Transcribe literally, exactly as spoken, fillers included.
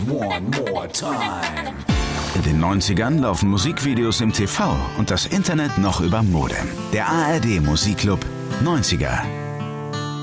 one more time. In den neunzigern laufen Musikvideos im T V und das Internet noch über Modem. Der A R D Musikclub neunziger.